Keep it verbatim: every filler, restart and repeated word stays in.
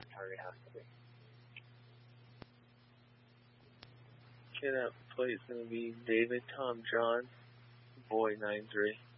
target has to be. Okay, that plate is going to be David Tom John, Boy nine three.